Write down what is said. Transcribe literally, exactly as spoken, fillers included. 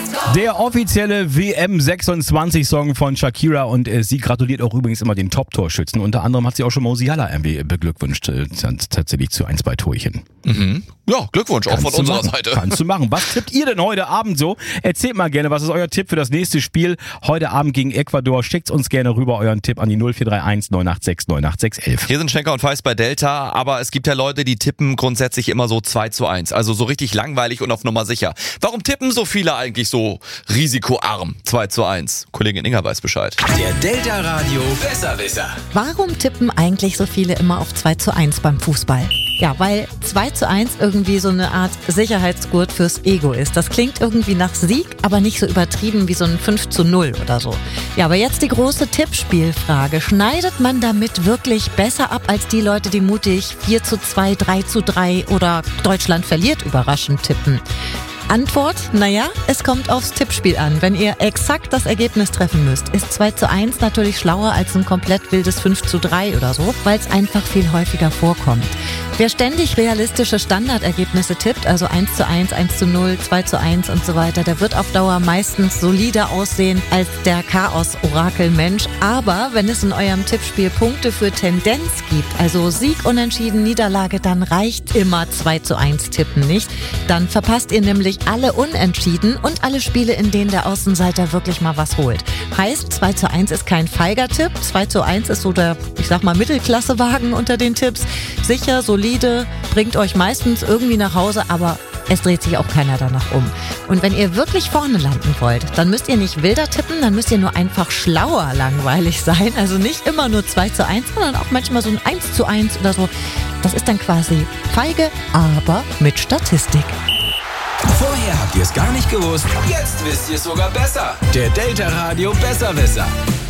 Der offizielle W M sechsundzwanzig Song von Shakira und äh, sie gratuliert auch übrigens immer den Top-Torschützen. Unter anderem hat sie auch schon Musiala irgendwie beglückwünscht, äh, tatsächlich zu ein, zwei Torchen. Mhm. Ja, Glückwunsch auch Kannst von unserer machen. Seite. Kannst du machen. Was tippt ihr denn heute Abend so? Erzählt mal gerne, was ist euer Tipp für das nächste Spiel heute Abend gegen Ecuador? Schickt uns gerne rüber euren Tipp an die null vier drei eins neun acht sechs neun acht sechs elf. Hier sind Schenker und Feist bei Delta, aber es gibt ja Leute, die tippen grundsätzlich immer so zwei zu eins. Also so richtig langweilig und auf Nummer sicher. Warum tippen so viele eigentlich so risikoarm zwei zu eins? Kollegin Inga weiß Bescheid. Der Delta Radio Besserwisser. Warum tippen eigentlich so viele immer auf zwei zu eins beim Fußball? Ja, weil zwei zu eins irgendwie so eine Art Sicherheitsgurt fürs Ego ist. Das klingt irgendwie nach Sieg, aber nicht so übertrieben wie so ein fünf zu null oder so. Ja, aber jetzt die große Tippspielfrage. Schneidet man damit wirklich besser ab als die Leute, die mutig vier zu zwei, drei zu drei oder Deutschland verliert überraschend tippen? Antwort, naja, es kommt aufs Tippspiel an. Wenn ihr exakt das Ergebnis treffen müsst, ist zwei zu eins natürlich schlauer als ein komplett wildes fünf zu drei oder so, weil es einfach viel häufiger vorkommt. Wer ständig realistische Standardergebnisse tippt, also eins zu eins, eins zu null, zwei zu eins und so weiter, der wird auf Dauer meistens solider aussehen als der Chaos-Orakel-Mensch. Aber wenn es in eurem Tippspiel Punkte für Tendenz gibt, also Sieg, Unentschieden, Niederlage, dann reicht immer zwei zu eins tippen nicht. Dann verpasst ihr nämlich alle Unentschieden und alle Spiele, in denen der Außenseiter wirklich mal was holt. Heißt, zwei zu eins ist kein feiger Tipp. zwei zu eins ist so der, ich sag mal, Mittelklassewagen unter den Tipps. Sicher, solide, bringt euch meistens irgendwie nach Hause, aber es dreht sich auch keiner danach um. Und wenn ihr wirklich vorne landen wollt, dann müsst ihr nicht wilder tippen, dann müsst ihr nur einfach schlauer langweilig sein. Also nicht immer nur zwei zu eins, sondern auch manchmal so ein eins zu eins oder so. Das ist dann quasi feige, aber mit Statistik. Vorher habt ihr es gar nicht gewusst. Jetzt wisst ihr es sogar besser. Der Delta Radio Besserwisser.